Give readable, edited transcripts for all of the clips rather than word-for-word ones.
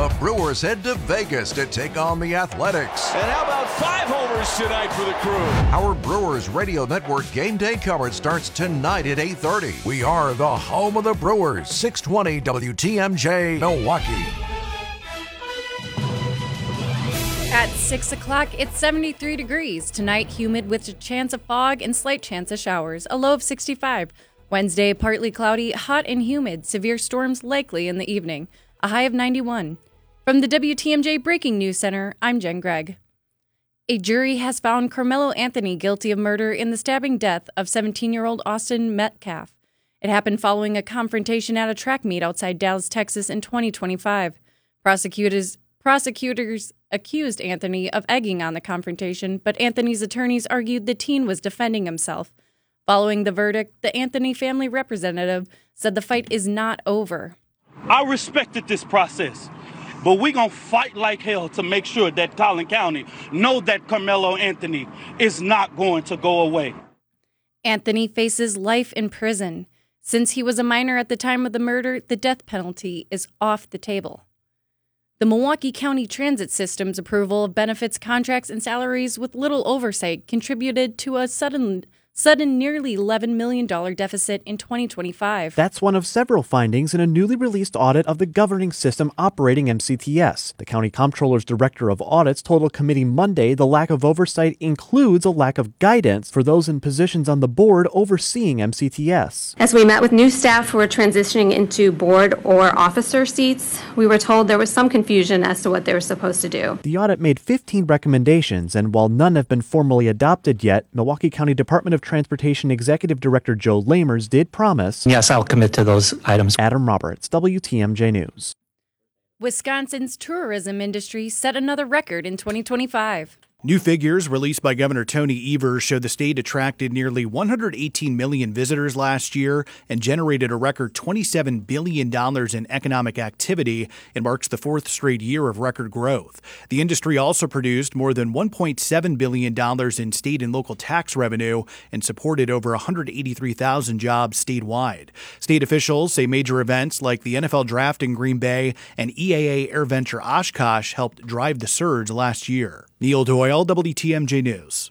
The Brewers head to Vegas to take on the Athletics. And how about 5 homers tonight for the Crew? Our Brewers Radio Network game day coverage starts tonight at 8:30. We are the home of the Brewers, 620 WTMJ, Milwaukee. At 6 o'clock, it's 73 degrees. Tonight, humid with a chance of fog and slight chance of showers. A low of 65. Wednesday, partly cloudy, hot and humid. Severe storms likely in the evening. A high of 91. From the WTMJ Breaking News Center, I'm Jen Gregg. A jury has found Carmelo Anthony guilty of murder in the stabbing death of 17-year-old Austin Metcalf. It happened following a confrontation at a track meet outside Dallas, Texas in 2025. Prosecutors accused Anthony of egging on the confrontation, but Anthony's attorneys argued the teen was defending himself. Following the verdict, the Anthony family representative said the fight is not over. I respected this process, but we're going to fight like hell to make sure that Collin County know that Carmelo Anthony is not going to go away. Anthony faces life in prison. Since he was a minor at the time of the murder, the death penalty is off the table. The Milwaukee County Transit System's approval of benefits, contracts, and salaries with little oversight contributed to a sudden nearly $11 million deficit in 2025. That's one of several findings in a newly released audit of the governing system operating MCTS. The County Comptroller's Director of Audits told a committee Monday the lack of oversight includes a lack of guidance for those in positions on the board overseeing MCTS. As we met with new staff who were transitioning into board or officer seats, we were told there was some confusion as to what they were supposed to do. The audit made 15 recommendations, and while none have been formally adopted yet, Milwaukee County Department of Transportation Executive Director Joe Lamers did promise. Yes, I'll commit to those items. Adam Roberts, WTMJ News. Wisconsin's tourism industry set another record in 2025. New figures released by Governor Tony Evers show the state attracted nearly 118 million visitors last year and generated a record $27 billion in economic activity. It marks the fourth straight year of record growth. The industry also produced more than $1.7 billion in state and local tax revenue and supported over 183,000 jobs statewide. State officials say major events like the NFL Draft in Green Bay and EAA AirVenture Oshkosh helped drive the surge last year. Neil Doyle, WTMJ News.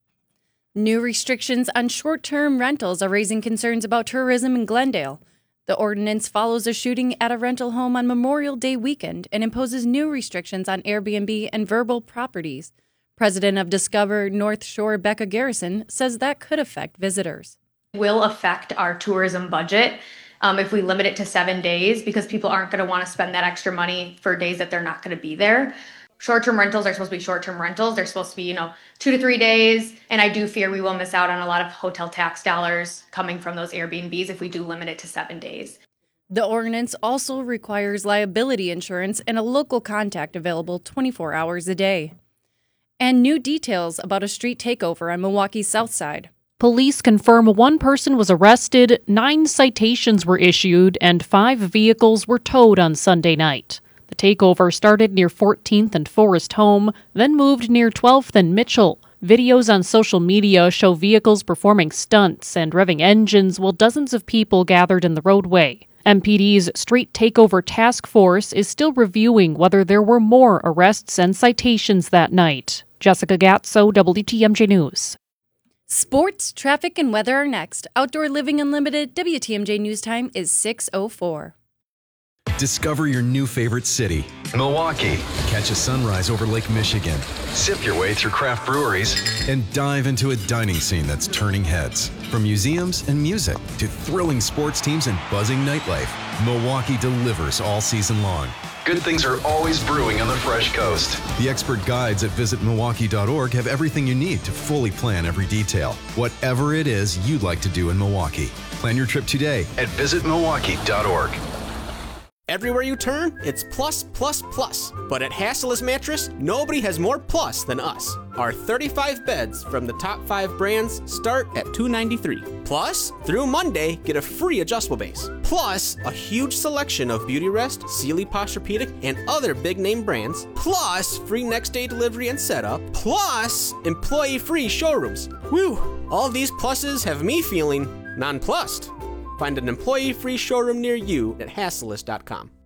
New restrictions on short-term rentals are raising concerns about tourism in Glendale. The ordinance follows a shooting at a rental home on Memorial Day weekend and imposes new restrictions on Airbnb and Vrbo properties. President of Discover North Shore, Becca Garrison, says that could affect visitors. It will affect our tourism budget if we limit it to 7 days, because people aren't going to want to spend that extra money for days that they're not going to be there. Short-term rentals are supposed to be short-term rentals. They're supposed to be, 2 to 3 days. And I do fear we will miss out on a lot of hotel tax dollars coming from those Airbnbs if we do limit it to 7 days. The ordinance also requires liability insurance and a local contact available 24 hours a day. And new details about a street takeover on Milwaukee's South Side. Police confirm one person was arrested, 9 citations were issued, and 5 vehicles were towed on Sunday night. The takeover started near 14th and Forest Home, then moved near 12th and Mitchell. Videos on social media show vehicles performing stunts and revving engines while dozens of people gathered in the roadway. MPD's Street Takeover Task Force is still reviewing whether there were more arrests and citations that night. Jessica Gatso, WTMJ News. Sports, traffic, and weather are next. Outdoor Living Unlimited, WTMJ News Time is 6:04. Discover your new favorite city, Milwaukee. Catch a sunrise over Lake Michigan. Sip your way through craft breweries and dive into a dining scene that's turning heads. From museums and music to thrilling sports teams and buzzing nightlife, Milwaukee delivers all season long. Good things are always brewing on the Fresh Coast. The expert guides at visitmilwaukee.org have everything you need to fully plan every detail, whatever it is you'd like to do in Milwaukee. Plan your trip today at visitmilwaukee.org. Everywhere you turn, it's plus, plus, plus. But at Hassellus Mattress, nobody has more plus than us. Our 35 beds from the top 5 brands start at $293. Plus, through Monday, get a free adjustable base. Plus, a huge selection of Beautyrest, Sealy Posturepedic, and other big-name brands. Plus, free next-day delivery and setup. Plus, employee-free showrooms. Whew! All these pluses have me feeling nonplussed. Find an employee-free showroom near you at Hassellus.com.